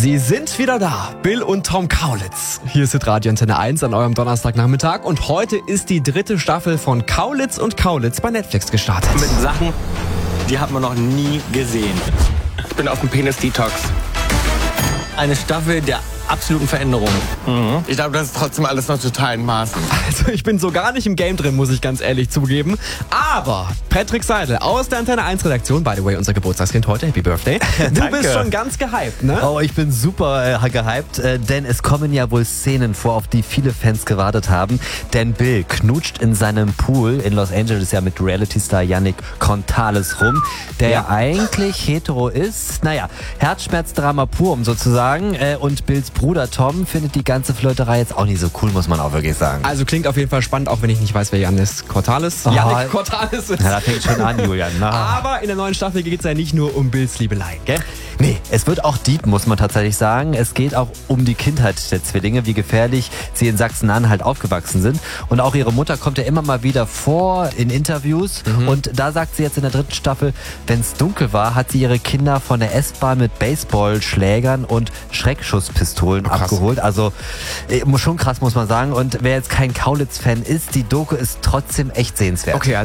Sie sind wieder da, Bill und Tom Kaulitz. Hier ist Radio Antenne 1 an eurem Donnerstagnachmittag und heute ist die 3. Staffel von Kaulitz und Kaulitz bei Netflix gestartet. Mit Sachen, die hat man noch nie gesehen. Ich bin auf dem Penis-Detox. Eine Staffel der absoluten Veränderung. Ich glaube, das ist trotzdem alles noch total in Maßen. Also ich bin so gar nicht im Game drin, muss ich ganz ehrlich zugeben. Aber Patrick Seidel aus der Antenne 1 Redaktion, by the way, unser Geburtstagskind heute, Happy Birthday. Du Danke. bist schon ganz gehypt, ne? Oh, ich bin super gehypt, denn es kommen ja wohl Szenen vor, auf die viele Fans gewartet haben. Denn Bill knutscht in seinem Pool in Los Angeles ja mit Reality-Star Yannick Contales rum, der ja eigentlich hetero ist. Naja, Herzschmerzdrama pur, um sozusagen. Und Bills Bruder Tom findet die ganze Flirterei jetzt auch nicht so cool, muss man auch wirklich sagen. Also klingt auf jeden Fall spannend, auch wenn ich nicht weiß, wer Yannick Contales ist. Ja, da fängt schon an, Julian. Aber in der neuen Staffel geht es ja nicht nur um Bills Liebelei, gell? Nee, es wird auch deep, muss man tatsächlich sagen. Es geht auch um die Kindheit der Zwillinge, wie gefährlich sie in Sachsen-Anhalt aufgewachsen sind. Und auch ihre Mutter kommt ja immer mal wieder vor in Interviews. Und da sagt sie jetzt in der 3. Staffel, wenn es dunkel war, hat sie ihre Kinder von der S-Bahn mit Baseballschlägern und Schreckschusspistolen abgeholt. Also schon krass, muss man sagen. Und wer jetzt kein Kaulitz-Fan ist, die Doku ist trotzdem echt sehenswert. Okay,